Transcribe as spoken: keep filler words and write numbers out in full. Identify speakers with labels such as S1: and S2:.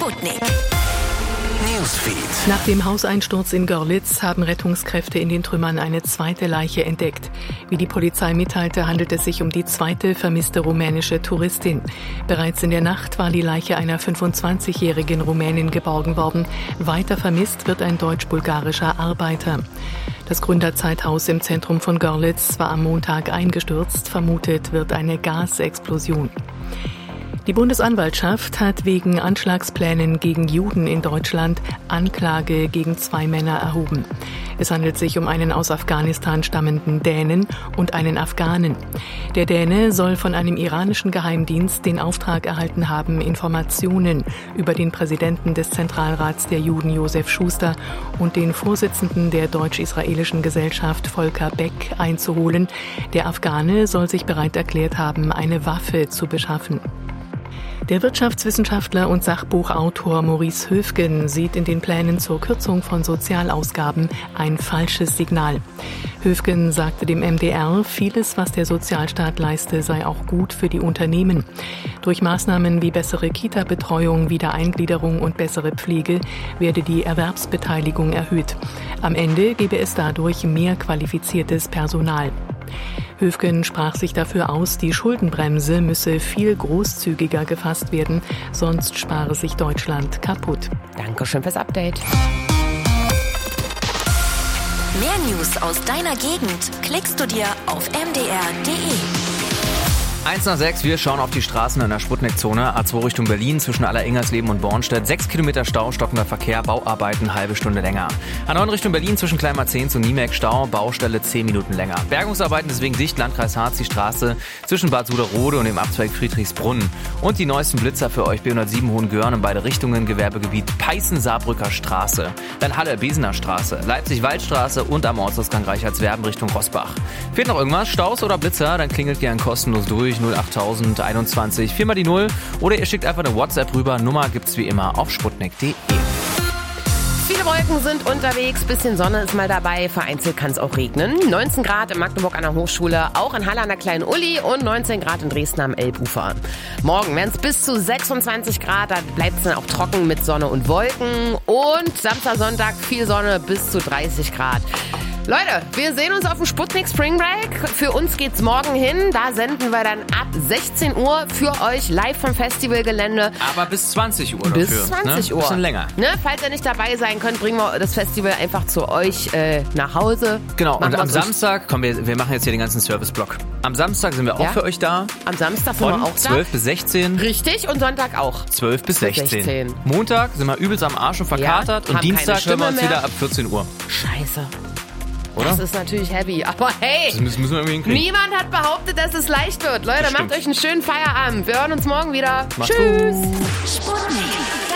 S1: Sputnik Newsfeed.
S2: Nach dem Hauseinsturz in Görlitz haben Rettungskräfte in den Trümmern eine zweite Leiche entdeckt. Wie die Polizei mitteilte, handelt es sich um die zweite vermisste rumänische Touristin. Bereits in der Nacht war die Leiche einer fünfundzwanzigjährigen Rumänin geborgen worden. Weiter vermisst wird ein deutsch-bulgarischer Arbeiter. Das Gründerzeithaus im Zentrum von Görlitz war am Montag eingestürzt. Vermutet wird eine Gasexplosion. Die Bundesanwaltschaft hat wegen Anschlagsplänen gegen Juden in Deutschland Anklage gegen zwei Männer erhoben. Es handelt sich um einen aus Afghanistan stammenden Dänen und einen Afghanen. Der Däne soll von einem iranischen Geheimdienst den Auftrag erhalten haben, Informationen über den Präsidenten des Zentralrats der Juden Josef Schuster und den Vorsitzenden der deutsch-israelischen Gesellschaft Volker Beck einzuholen. Der Afghane soll sich bereit erklärt haben, eine Waffe zu beschaffen. Der Wirtschaftswissenschaftler und Sachbuchautor Maurice Höfgen sieht in den Plänen zur Kürzung von Sozialausgaben ein falsches Signal. Höfgen sagte dem M D R, vieles, was der Sozialstaat leiste, sei auch gut für die Unternehmen. Durch Maßnahmen wie bessere Kita-Betreuung, Wiedereingliederung und bessere Pflege werde die Erwerbsbeteiligung erhöht. Am Ende gebe es dadurch mehr qualifiziertes Personal. Höfgen sprach sich dafür aus, die Schuldenbremse müsse viel großzügiger gefasst werden, sonst spare sich Deutschland kaputt.
S3: Dankeschön fürs Update.
S1: Mehr News aus deiner Gegend klickst du dir auf m d r punkt d e.
S4: eins nach sechs, wir schauen auf die Straßen in der Sputnik-Zone. A zwei Richtung Berlin zwischen Aller-Ingersleben und Bornstedt. Sechs Kilometer Stau, stockender Verkehr, Bauarbeiten, halbe Stunde länger. A neun Richtung Berlin zwischen Kleinmarzehn zu Niemek, Stau, Baustelle zehn Minuten länger. Bergungsarbeiten deswegen dicht, Landkreis Harz, die Straße zwischen Bad Suderrode und dem Abzweig Friedrichsbrunn. Und die neuesten Blitzer für euch, B hundertsieben Hohengörn in beide Richtungen, Gewerbegebiet Peißen-Saarbrücker Straße. Dann Halle-Besener Straße, Leipzig-Waldstraße und am Ortsausgang Reichertswerden Richtung Rosbach. Fehlt noch irgendwas, Staus oder Blitzer, dann klingelt gern kostenlos durch. null acht null einundzwanzig, viermal die Null oder ihr schickt einfach eine WhatsApp rüber. Nummer gibt's wie immer auf sputnik punkt d e.
S3: Viele Wolken sind unterwegs, bisschen Sonne ist mal dabei, vereinzelt kann es auch regnen. neunzehn Grad in Magdeburg an der Hochschule, auch in Halle an der Kleinen Uli und neunzehn Grad in Dresden am Elbufer. Morgen werden es bis zu sechsundzwanzig Grad, da bleibt es dann auch trocken mit Sonne und Wolken. Und Samstag, Sonntag viel Sonne bis zu dreißig Grad. Leute, wir sehen uns auf dem Sputnik Spring Break. Für uns geht's morgen hin. Da senden wir dann ab sechzehn Uhr für euch live vom Festivalgelände.
S4: Aber bis zwanzig Uhr
S3: bis
S4: dafür.
S3: Bis zwanzig
S4: ne?
S3: Uhr.
S4: Bisschen länger.
S3: Ne? Falls ihr nicht dabei sein könnt, bringen wir das Festival einfach zu euch äh, nach Hause.
S4: Genau,
S3: machen
S4: und am Samstag, komm, wir, wir machen jetzt hier den ganzen Service-Block. Am Samstag sind wir auch
S3: ja?
S4: für euch da.
S3: Am Samstag sind
S4: Von
S3: wir auch da.
S4: zwölf bis sechzehn.
S3: Richtig, und Sonntag auch.
S4: zwölf bis sechzehn.
S3: sechzehn.
S4: Montag sind wir übelst am Arsch und verkatert.
S3: Ja,
S4: und Dienstag hören wir uns
S3: mehr.
S4: wieder ab vierzehn Uhr.
S3: Scheiße.
S4: Oder?
S3: Das ist natürlich heavy, aber hey,
S4: das müssen, müssen wir irgendwie hinkriegen.
S3: Niemand hat behauptet, dass es leicht wird. Leute, macht euch einen schönen Feierabend. Wir hören uns morgen wieder.
S4: Macht's
S3: Tschüss.
S1: Sputnik.